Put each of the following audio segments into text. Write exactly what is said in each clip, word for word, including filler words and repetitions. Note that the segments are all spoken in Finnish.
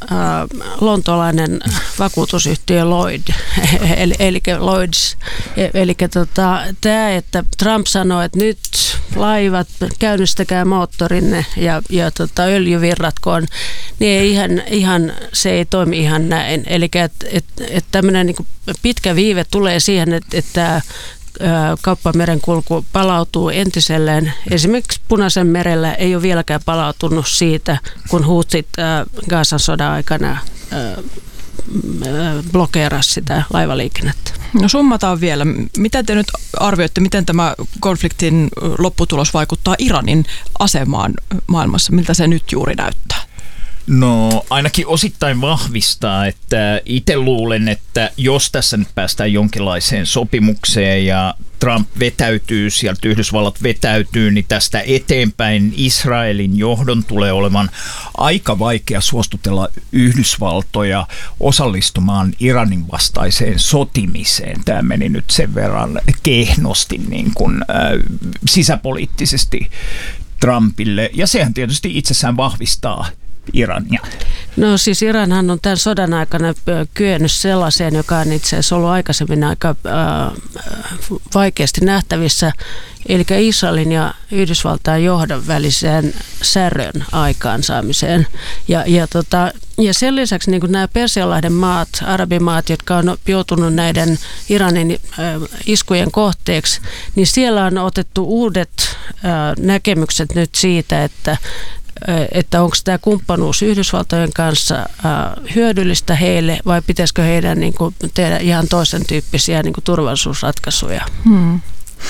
lontoolainen vakuutusyhtiö Lloyd, eli, eli Lloyds. Eli tota, tämä, että Trump sanoi, että nyt laivat, käynnistäkää moottorinne ja, ja tota, öljyvirratkoon, niin ei ihan, ihan, se ei toimi ihan näin. Eli että et, et tämmöinen niin kuin pitkä viive tulee siihen, että, että kauppamerenkulku palautuu entiselleen. Esimerkiksi Punaisen merellä ei ole vieläkään palautunut siitä, kun Houthit Gazan sodan aikana blokeerasi sitä laivaliikennettä. No summataan vielä. Mitä te nyt arvioitte, miten tämä konfliktin lopputulos vaikuttaa Iranin asemaan maailmassa? Miltä se nyt juuri näyttää? No ainakin osittain vahvistaa, että itse luulen, että jos tässä nyt päästään jonkinlaiseen sopimukseen ja Trump vetäytyy, sieltä Yhdysvallat vetäytyy, niin tästä eteenpäin Israelin johdon tulee olevan aika vaikea suostutella Yhdysvaltoja osallistumaan Iranin vastaiseen sotimiseen. Tämä meni nyt sen verran kehnosti niin kuin, äh, sisäpoliittisesti Trumpille, ja sehän tietysti itsessään vahvistaa Irania. No siis Iranhan on tämän sodan aikana kyennyt sellaiseen, joka on itse asiassa ollut aikaisemmin aika äh, vaikeasti nähtävissä, eli Israelin ja Yhdysvaltain johdon väliseen särön aikaansaamiseen. Ja, ja, tota, ja sen lisäksi niin kuin nämä Persianlahden maat, arabimaat, jotka on joutunut näiden Iranin äh, iskujen kohteeksi, niin siellä on otettu uudet äh, näkemykset nyt siitä, että että onko tämä kumppanuus Yhdysvaltojen kanssa äh, hyödyllistä heille vai pitäisikö heidän niin kuin, tehdä ihan toisen tyyppisiä niin kuin turvallisuusratkaisuja. Hmm.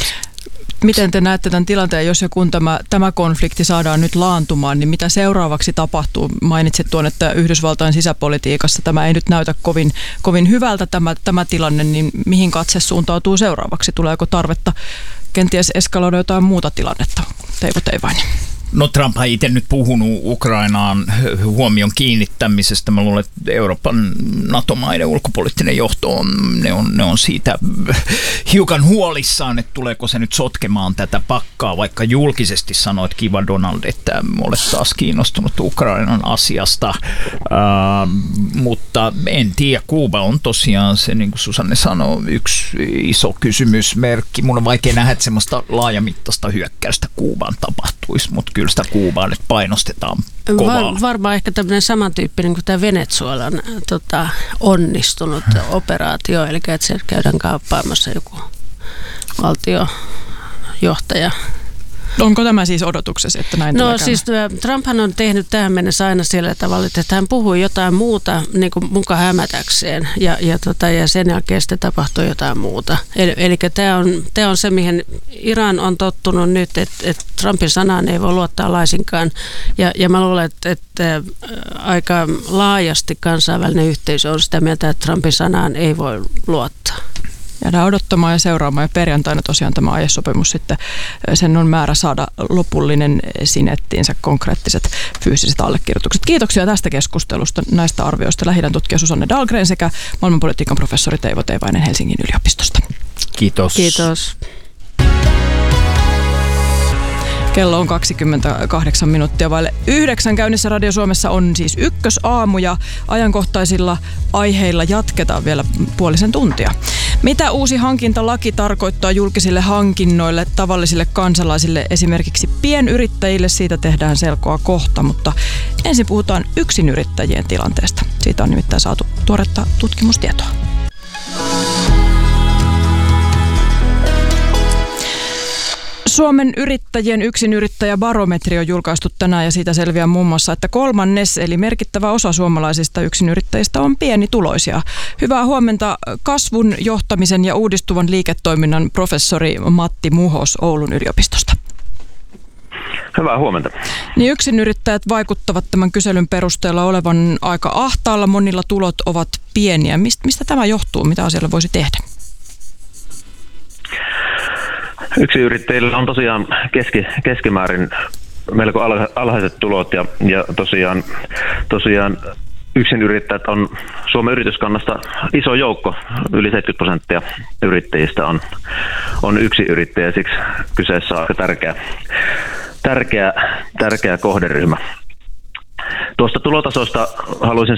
Miten te näette tämän tilanteen, jos ja kun tämä, tämä konflikti saadaan nyt laantumaan, niin mitä seuraavaksi tapahtuu? Mainitsit tuon, että Yhdysvaltain sisäpolitiikassa tämä ei nyt näytä kovin, kovin hyvältä tämä, tämä tilanne, niin mihin katse suuntautuu seuraavaksi? Tuleeko tarvetta kenties eskaloida jotain muuta tilannetta? Teivo Teivainen. No Trump on itse nyt puhunut Ukrainaan huomion kiinnittämisestä. Mä luulen, että Euroopan NATO-maiden ulkopoliittinen johto on, ne on, ne on siitä hiukan huolissaan, että tuleeko se nyt sotkemaan tätä pakkaa, vaikka julkisesti sanoit, kiva Donald, että olet taas kiinnostunut Ukrainan asiasta. Uh, mutta en tiedä, Kuuba on tosiaan se, niin kuin Susanne sanoi, yksi iso kysymysmerkki. Mun on vaikea nähdä, että semmoista laajamittaista hyökkäystä Kuubaan tapahtuisi, mutta kyllä sitä Kuubaa nyt painostetaan kovaa. Var, varmaan ehkä tämmöinen samantyyppinen kuin tämä Venezuelan tota, onnistunut operaatio, eli että siellä käydään kauppaamassa joku valtiojohtaja. Onko tämä siis odotuksesi, että näin tulee No siis Trumphan on tehnyt tähän mennessä aina sillä tavalla, että hän puhuu jotain muuta niin kuin muka hämätäkseen ja, ja, tota, ja sen jälkeen sitten tapahtuu jotain muuta. Eli, eli tämä on, tämä on se, mihin Iran on tottunut nyt, että, että Trumpin sanaan ei voi luottaa laisinkaan. Ja, ja mä luulen, että, että aika laajasti kansainvälinen yhteisö on sitä mieltä, että Trumpin sanaan ei voi luottaa. Jäädään odottamaan ja seuraamaan, ja perjantaina tosiaan tämä aiesopimus sitten, sen on määrä saada lopullinen sinettiinsä konkreettiset fyysiset allekirjoitukset. Kiitoksia tästä keskustelusta, näistä arvioista Lähi-idän tutkija Susanne Dahlgren sekä maailmanpolitiikan professori Teivo Teivainen Helsingin yliopistosta. Kiitos. Kiitos. Kello on kaksikymmentäkahdeksan minuuttia vaille yhdeksän. Käynnissä Radio Suomessa on siis ykkösaamu ja ajankohtaisilla aiheilla jatketaan vielä puolisen tuntia. Mitä uusi hankintalaki tarkoittaa julkisille hankinnoille, tavallisille kansalaisille, esimerkiksi pienyrittäjille? Siitä tehdään selkoa kohta, mutta ensin puhutaan yksinyrittäjien tilanteesta. Siitä on nimittäin saatu tuoretta tutkimustietoa. Suomen yrittäjien yksinyrittäjäbarometri on julkaistu tänään ja siitä selviää muun muassa, että kolmannes eli merkittävä osa suomalaisista yksinyrittäjistä on pienituloisia. Hyvää huomenta kasvun, johtamisen ja uudistuvan liiketoiminnan professori Matti Muhos Oulun yliopistosta. Hyvää huomenta. Niin yksinyrittäjät vaikuttavat tämän kyselyn perusteella olevan aika ahtaalla, monilla tulot ovat pieniä. Mist, mistä tämä johtuu? Mitä asialle voisi tehdä? Yksinyrittäjillä on tosiaan keski, keskimäärin melko alhaiset tulot ja, ja tosiaan, tosiaan yksinyrittäjät on Suomen yrityskannasta iso joukko. Yli seitsemänkymmentä prosenttia yrittäjistä on, on yksinyrittäjä, siksi kyseessä on aika tärkeä, tärkeä, tärkeä kohderyhmä. Tuosta tulotasosta haluaisin